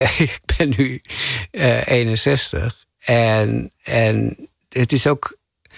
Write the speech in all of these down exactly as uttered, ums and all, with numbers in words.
ik ben nu uh, eenenzestig. En, en het is ook...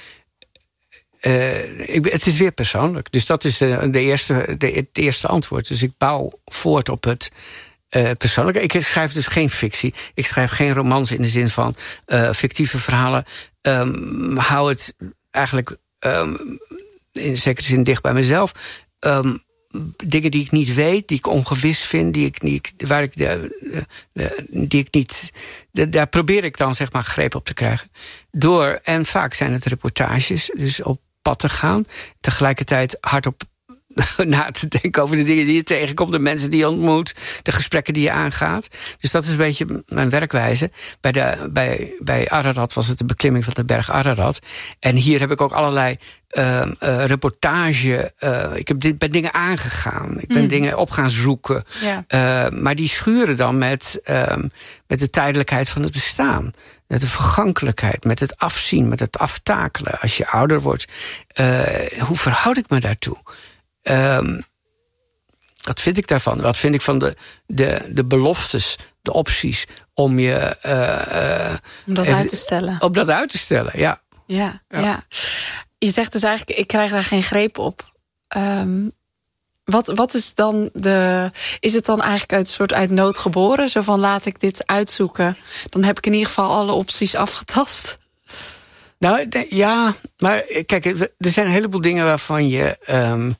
Uh, ik, het is weer persoonlijk. Dus dat is de, de eerste, de, het eerste antwoord. Dus ik bouw voort op het uh, persoonlijke. Ik schrijf dus geen fictie. Ik schrijf geen romans in de zin van uh, fictieve verhalen. Um, hou het eigenlijk um, in zekere zin dicht bij mezelf. Um, dingen die ik niet weet, die ik ongewis vind, die ik niet, waar ik de, de, de, die ik niet, de, daar probeer ik dan zeg maar greep op te krijgen. Door, en vaak zijn het reportages, dus op pad te gaan, tegelijkertijd hardop na te denken over de dingen die je tegenkomt, de mensen die je ontmoet, de gesprekken die je aangaat. Dus dat is een beetje mijn werkwijze. Bij, de, bij, bij Ararat was het de beklimming van de berg Ararat. En hier heb ik ook allerlei uh, uh, reportage. Uh, ik heb dit, ben dingen aangegaan. Ik ben mm. dingen op gaan zoeken. Ja. Uh, maar die schuren dan met, uh, met de tijdelijkheid van het bestaan. Met de vergankelijkheid, met het afzien, met het aftakelen. Als je ouder wordt, uh, hoe verhoud ik me daartoe? Um, wat vind ik daarvan? Wat vind ik van de, de, de beloftes, de opties om je... Uh, uh, om dat even, uit te stellen. Om dat uit te stellen, ja. Ja, ja. ja. Je zegt dus eigenlijk, ik krijg daar geen greep op. Um, wat, wat is dan de... Is het dan eigenlijk uit een soort uit nood geboren? Zo van, laat ik dit uitzoeken. Dan heb ik in ieder geval alle opties afgetast. Nou, ja, maar kijk, er zijn een heleboel dingen waarvan je... Um,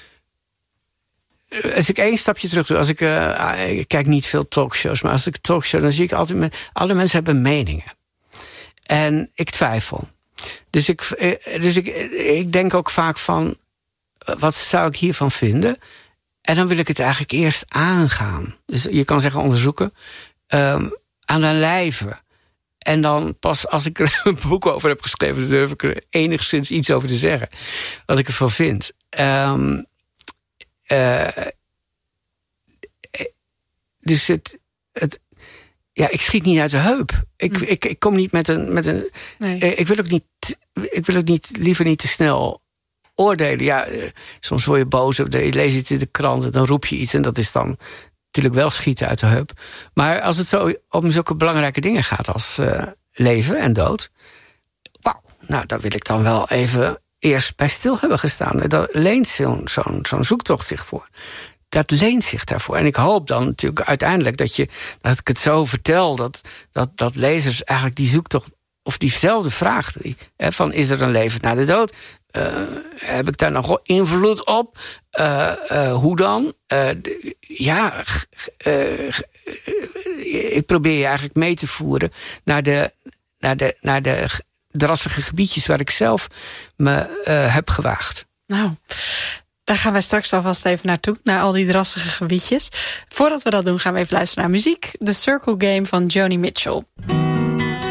als ik één stapje terug doe, als ik, uh, ik kijk niet veel talkshows, maar als ik talkshow, dan zie ik altijd... Met, alle mensen hebben meningen. En ik twijfel. Dus ik, dus ik, ik denk ook vaak van, wat zou ik hiervan vinden? En dan wil ik het eigenlijk eerst aangaan. Dus je kan zeggen onderzoeken, um, aan de lijve. En dan pas als ik er een boek over heb geschreven, durf ik er enigszins iets over te zeggen. Wat ik ervan vind. Um, uh, dus het, het... Ja, ik schiet niet uit de heup. Ik, hm. ik, ik kom niet met een... Met een nee. Ik wil ook niet... Ik wil ook niet, liever niet te snel oordelen. Ja, soms word je boos, je leest iets in de krant, dan roep je iets en dat is dan... natuurlijk wel schieten uit de heup. Maar als het zo om zulke belangrijke dingen gaat als uh, leven en dood... wauw, nou, daar wil ik dan wel even eerst bij stil hebben gestaan. Dat leent zo'n zo'n zo'n zoektocht zich voor. Dat leent zich daarvoor. En ik hoop dan natuurlijk uiteindelijk dat je, dat ik het zo vertel... dat, dat, dat lezers eigenlijk die zoektocht, of diezelfde vraag... Die, hè, van is er een leven na de dood... Uh, heb ik daar nog invloed op? Uh, uh, hoe dan? Uh, d- ja, uh, uh, ik probeer je eigenlijk mee te voeren naar de, naar de, naar de drassige gebiedjes waar ik zelf me uh, heb gewaagd. Nou, daar gaan wij straks alvast even naartoe, naar al die drassige gebiedjes. Voordat we dat doen, gaan we even luisteren naar muziek. The Circle Game van Joni Mitchell.